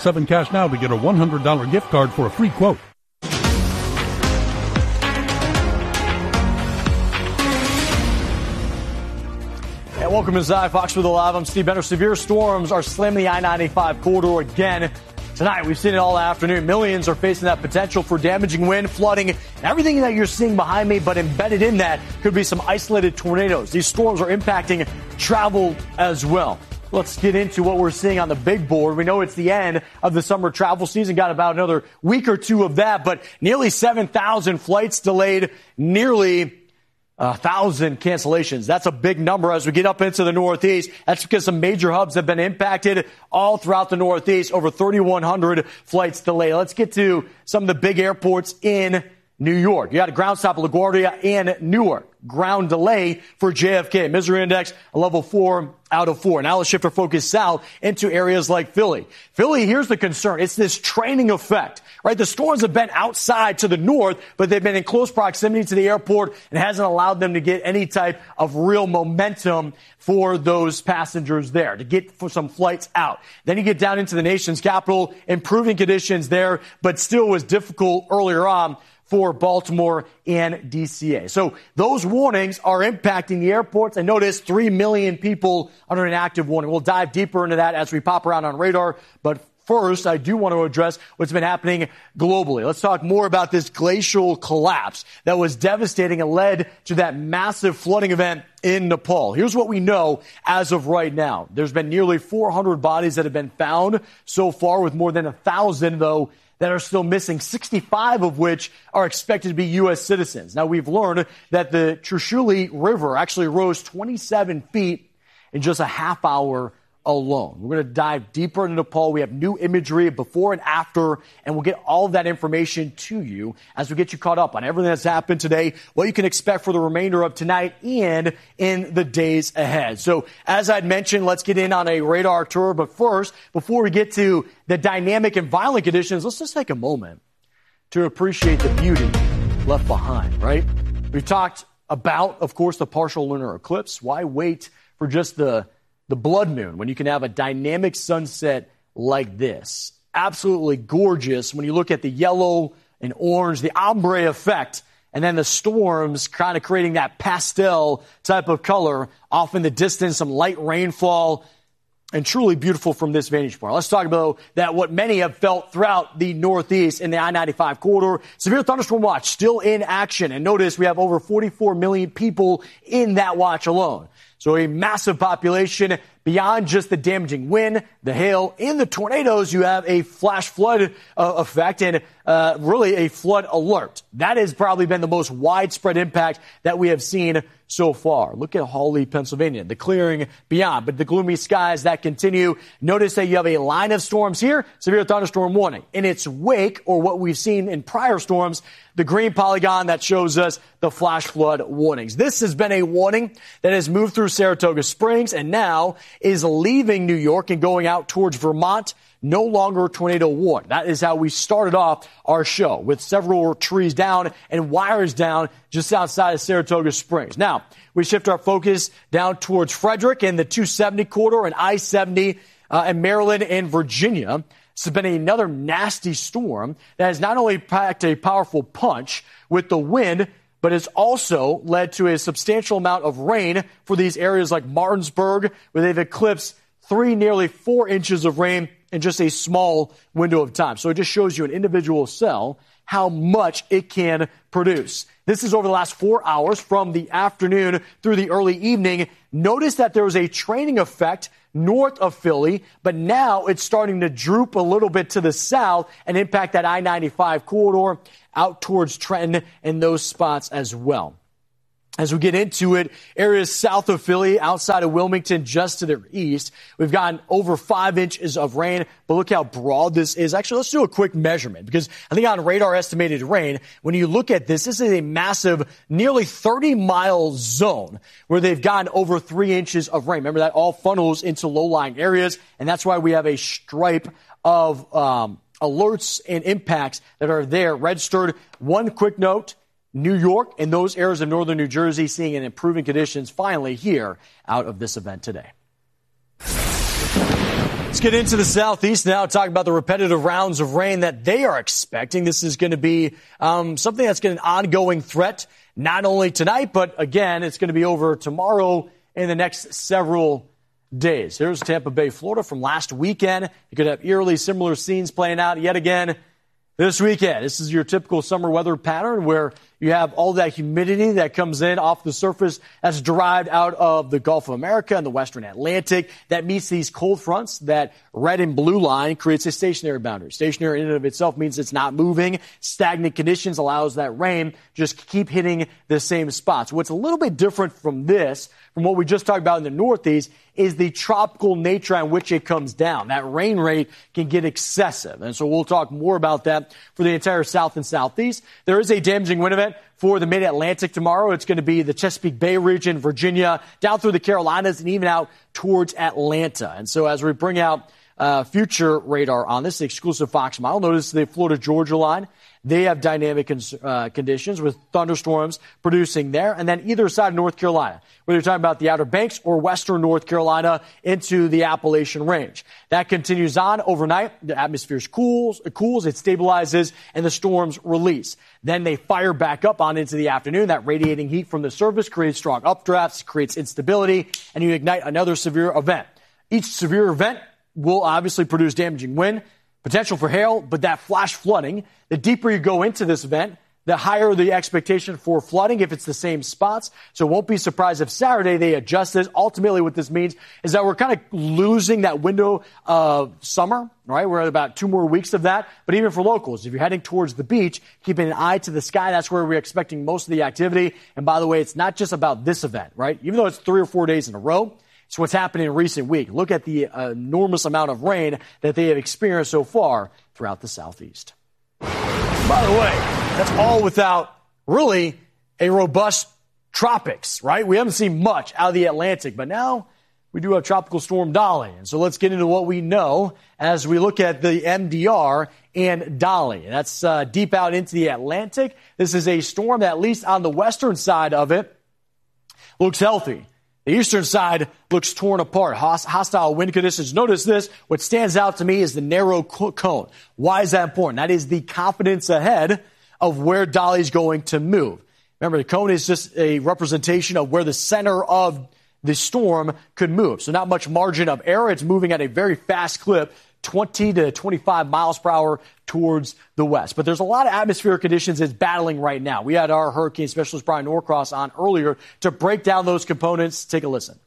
7 cash now to get a $100 gift card for a free quote. And welcome inside Fox with the Live. I'm Steve Benner. Severe storms are slamming the I-95 corridor again. Tonight, we've seen it all afternoon. Millions are facing that potential for damaging wind, flooding, and everything that you're seeing behind me. But embedded in that could be some isolated tornadoes. These storms are impacting travel as well. Let's get into what we're seeing on the big board. We know it's the end of the summer travel season. Got about another week or two of that, but nearly 7,000 flights delayed, nearly 1,000 cancellations. That's a big number as we get up into the Northeast. That's because some major hubs have been impacted all throughout the Northeast. Over 3,100 flights delayed. Let's get to some of the big airports in New York. You got a ground stop at LaGuardia and Newark. Ground delay for JFK. Misery index, a level 4 out of 4. Now let's shift our focus south into areas like Philly. Philly, here's the concern. It's this training effect, right? The storms have been outside to the north, but they've been in close proximity to the airport and hasn't allowed them to get any type of real momentum for those passengers there, to get for some flights out. Then you get down into the nation's capital, improving conditions there, but still was difficult earlier on for Baltimore and DCA. So those warnings are impacting the airports. And notice 3 million people under an active warning. We'll dive deeper into that as we pop around on radar. But first, I do want to address what's been happening globally. Let's talk more about this glacial collapse that was devastating and led to that massive flooding event in Nepal. Here's what we know as of right now. There's been nearly 400 bodies that have been found so far, with more than 1,000, though, that are still missing, 65 of which are expected to be U.S. citizens. Now, we've learned that the Trishuli River actually rose 27 feet in just a half hour alone. We're going to dive deeper into Nepal. We have new imagery before and after, and we'll get all of that information to you as we get you caught up on everything that's happened today, what you can expect for the remainder of tonight and in the days ahead. So as I'd mentioned, let's get in on a radar tour. But first, before we get to the dynamic and violent conditions, let's just take a moment to appreciate the beauty left behind, right? We've talked about, of course, the partial lunar eclipse. Why wait for just the blood moon when you can have a dynamic sunset like this? Absolutely gorgeous when you look at the yellow and orange, the ombre effect, and then the storms kind of creating that pastel type of color off in the distance, some light rainfall, and truly beautiful from this vantage point. Let's talk about that, what many have felt throughout the Northeast in the I-95 corridor. Severe thunderstorm watch still in action. And notice we have over 44 million people in that watch alone. So a massive population. Beyond just the damaging wind, the hail, and the tornadoes, you have a flash flood effect and really a flood alert. That has probably been the most widespread impact that we have seen so far. Look at Hawley, Pennsylvania, the clearing beyond, but the gloomy skies that continue. Notice that you have a line of storms here, severe thunderstorm warning. In its wake, or what we've seen in prior storms, the green polygon that shows us the flash flood warnings. This has been a warning that has moved through Saratoga Springs and now is leaving New York and going out towards Vermont. No longer tornado warning. That is how we started off our show, with several trees down and wires down just outside of Saratoga Springs. Now, we shift our focus down towards Frederick and the 270 corridor and I-70 in Maryland and Virginia. This has been another nasty storm that has not only packed a powerful punch with the wind, but has also led to a substantial amount of rain for these areas like Martinsburg, where they've eclipsed nearly 4 inches of rain in just a small window of time. So it just shows you an individual cell how much it can produce. This is over the last 4 hours from the afternoon through the early evening. Notice that there was a training effect north of Philly, but now it's starting to droop a little bit to the south and impact that I-95 corridor out towards Trenton and those spots as well. As we get into it, areas south of Philly, outside of Wilmington, just to the east, we've gotten over 5 inches of rain, but look how broad this is. Actually, let's do a quick measurement, because I think on radar estimated rain, when you look at this is a massive, nearly 30-mile zone where they've gotten over 3 inches of rain. Remember, that all funnels into low-lying areas, and that's why we have a stripe of alerts and impacts that are there registered. One quick note. New York and those areas of northern New Jersey seeing an improving conditions finally here out of this event today. Let's get into the Southeast now, talk about the repetitive rounds of rain that they are expecting. This is going to be something that's an ongoing threat, not only tonight, but again, it's going to be over tomorrow and the next several days. Here's Tampa Bay, Florida from last weekend. You could have eerily similar scenes playing out yet again this weekend. This is your typical summer weather pattern where you have all that humidity that comes in off the surface that's derived out of the Gulf of America and the Western Atlantic that meets these cold fronts. That red and blue line creates a stationary boundary. Stationary in and of itself means it's not moving. Stagnant conditions allows that rain just keep hitting the same spots. What's a little bit different from this, from what we just talked about in the Northeast, is the tropical nature on which it comes down. That rain rate can get excessive. And so we'll talk more about that for the entire South and Southeast. There is a damaging wind event for the mid-Atlantic tomorrow. It's going to be the Chesapeake Bay region, Virginia, down through the Carolinas, and even out towards Atlanta. And so as we bring out future radar on this exclusive Fox model, notice the Florida-Georgia line. They have dynamic conditions with thunderstorms producing there. And then either side of North Carolina, whether you're talking about the Outer Banks or western North Carolina into the Appalachian Range. That continues on overnight. The atmosphere cools, it stabilizes, and the storms release. Then they fire back up on into the afternoon. That radiating heat from the surface creates strong updrafts, creates instability, and you ignite another severe event. Each severe event will obviously produce damaging wind, potential for hail, but that flash flooding, the deeper you go into this event, the higher the expectation for flooding if it's the same spots. So won't be surprised if Saturday they adjust this. Ultimately, what this means is that we're kind of losing that window of summer, right? We're at about 2 more weeks of that. But even for locals, if you're heading towards the beach, keeping an eye to the sky, that's where we're expecting most of the activity. And by the way, it's not just about this event, right? Even though it's 3 or 4 days in a row, it's what's happening in recent week. Look at the enormous amount of rain that they have experienced so far throughout the Southeast. By the way, that's all without really a robust tropics, right? We haven't seen much out of the Atlantic, but now we do have Tropical Storm Dolly. And so let's get into what we know as we look at the MDR and Dolly. That's deep out into the Atlantic. This is a storm that, at least on the western side of it, looks healthy. The eastern side looks torn apart. Hostile wind conditions. Notice this. What stands out to me is the narrow cone. Why is that important? That is the confidence ahead of where Dolly's going to move. Remember, the cone is just a representation of where the center of the storm could move. So not much margin of error. It's moving at a very fast clip, 20 to 25 miles per hour towards the west. But there's a lot of atmospheric conditions it's battling right now. We had our hurricane specialist Brian Norcross on earlier to break down those components. Take a listen.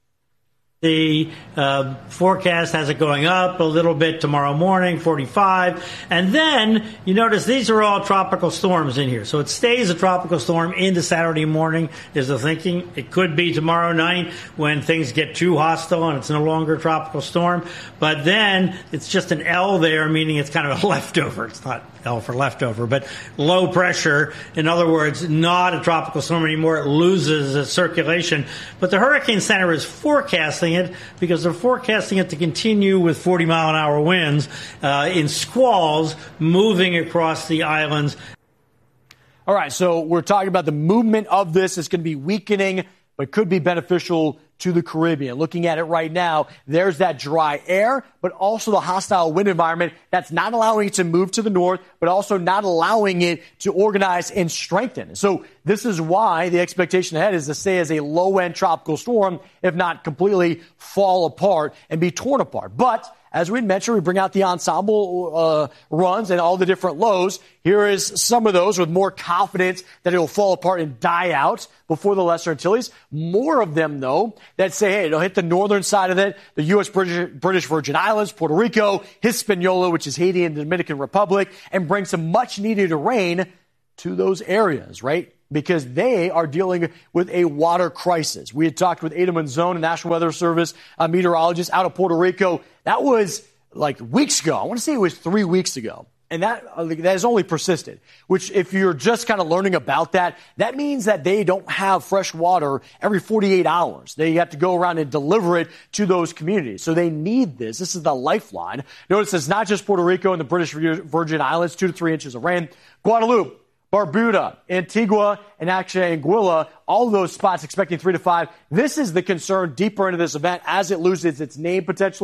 The forecast has it going up a little bit tomorrow morning, 45. And then you notice these are all tropical storms in here. So it stays a tropical storm into Saturday morning is the thinking. It could be tomorrow night when things get too hostile and it's no longer a tropical storm. But then it's just an L there, meaning it's kind of a leftover. It's not L for leftover, but low pressure. In other words, not a tropical storm anymore. It loses its circulation. But the Hurricane Center is forecasting it because they're forecasting it to continue with 40-mile-an-hour winds in squalls moving across the islands. All right, so we're talking about the movement of this. It's going to be weakening, but could be beneficial to the Caribbean. Looking at it right now, there's that dry air, but also the hostile wind environment that's not allowing it to move to the north, but also not allowing it to organize and strengthen. So this is why the expectation ahead is to stay as a low-end tropical storm, if not completely fall apart and be torn apart. But as we mentioned, we bring out the ensemble runs and all the different lows. Here is some of those with more confidence that it will fall apart and die out before the Lesser Antilles. More of them, though, that say, hey, it'll hit the northern side of it, the U.S. British Virgin Islands, Puerto Rico, Hispaniola, which is Haiti and the Dominican Republic, and bring some much-needed rain to those areas, right? Because they are dealing with a water crisis. We had talked with Ada Monzon, a National Weather Service meteorologist out of Puerto Rico. That was like weeks ago. I want to say it was 3 weeks ago. And that has only persisted, which if you're just kind of learning about that, that means that they don't have fresh water every 48 hours. They have to go around and deliver it to those communities. So they need this. This is the lifeline. Notice it's not just Puerto Rico and the British Virgin Islands, 2 to 3 inches of rain. Guadeloupe, Barbuda, Antigua, and actually Anguilla, all of those spots expecting 3 to 5. This is the concern deeper into this event as it loses its name potentially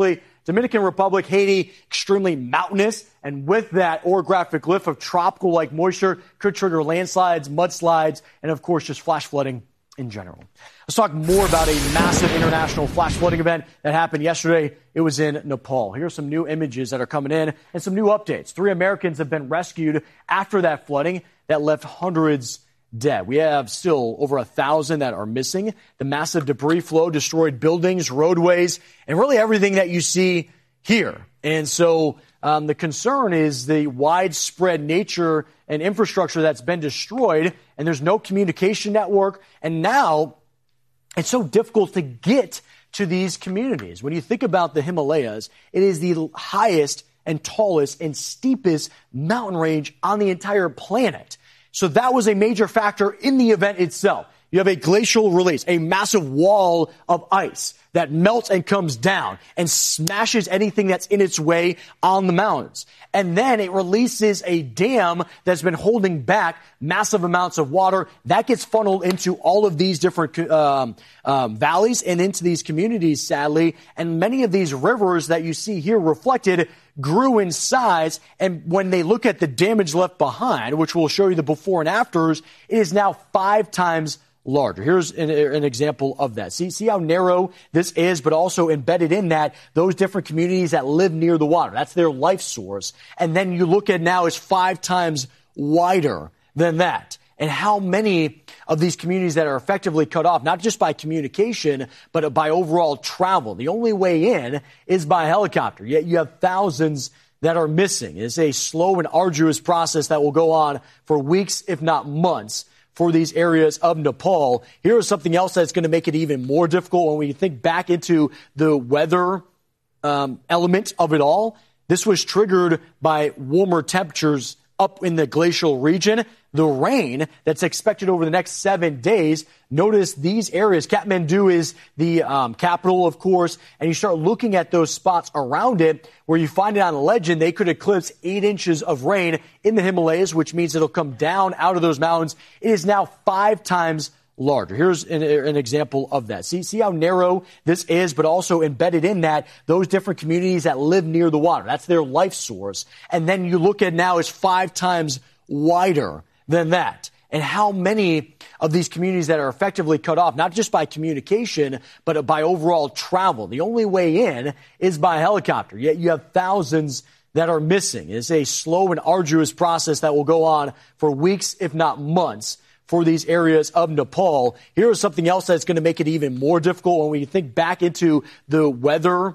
Dominican Republic, Haiti, extremely mountainous. And with that orographic lift of tropical-like moisture could trigger landslides, mudslides, and, of course, just flash flooding in general. Let's talk more about a massive international flash flooding event that happened yesterday. It was in Nepal. Here are some new images that are coming in and some new updates. 3 Americans have been rescued after that flooding that left hundreds dead. We have still over 1,000 that are missing. The massive debris flow destroyed buildings, roadways, and really everything that you see here. And so the concern is the widespread nature and infrastructure that's been destroyed, and there's no communication network. And now it's so difficult to get to these communities. When you think about the Himalayas, it is the highest and tallest and steepest mountain range on the entire planet. So that was a major factor in the event itself. You have a glacial release, a massive wall of ice that melts and comes down and smashes anything that's in its way on the mountains. And then it releases a dam that's been holding back massive amounts of water. That gets funneled into all of these different valleys and into these communities, sadly. And many of these rivers that you see here reflected grew in size. And when they look at the damage left behind, which will show you the before and afters, it is now 5 times larger. Here's an example of that. See how narrow this is, but also embedded in that, those different communities that live near the water. That's their life source. And then you look at now is 5 times wider than that. And how many of these communities that are effectively cut off, not just by communication, but by overall travel. The only way in is by helicopter. Yet you have thousands that are missing. It's a slow and arduous process that will go on for weeks, if not months, for these areas of Nepal. Here is something else that's going to make it even more difficult when we think back into the weather element of it all. This was triggered by warmer temperatures up in the glacial region. The rain that's expected over the next 7 days. Notice these areas. Kathmandu is the capital, of course, and you start looking at those spots around it where you find it on a legend. They could eclipse 8 inches of rain in the Himalayas, which means it'll come down out of those mountains. It is now 5 times larger. Here's an example of that. See how narrow this is, but also embedded in that, those different communities that live near the water. That's their life source. And then you look at now is 5 times wider than that. And how many of these communities that are effectively cut off, not just by communication, but by overall travel. The only way in is by helicopter. Yet you have thousands that are missing. It's a slow and arduous process that will go on for weeks, if not months, for these areas of Nepal. Here is something else that's going to make it even more difficult when we think back into the weather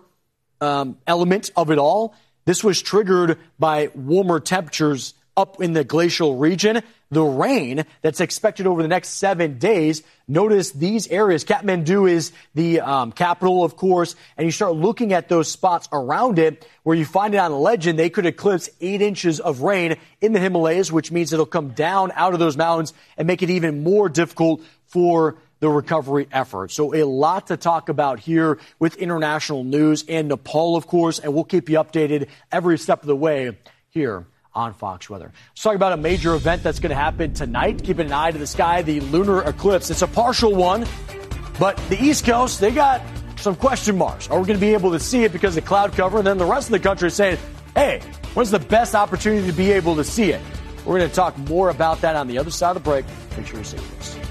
element of it all. This was triggered by warmer temperatures up in the glacial region. The rain that's expected over the next 7 days. Notice these areas. Kathmandu is the capital, of course, and you start looking at those spots around it where you find it on a legend. They could eclipse 8 inches of rain in the Himalayas, which means it'll come down out of those mountains and make it even more difficult for the recovery effort. So a lot to talk about here with international news and Nepal, of course, and we'll keep you updated every step of the way here on Fox Weather. Let's talk about a major event that's going to happen tonight. Keeping an eye to the sky, the lunar eclipse. It's a partial one, but the East Coast, they got some question marks. Are we going to be able to see it because of the cloud cover? And then the rest of the country is saying, hey, when's the best opportunity to be able to see it? We're going to talk more about that on the other side of the break. Make sure you stay with us.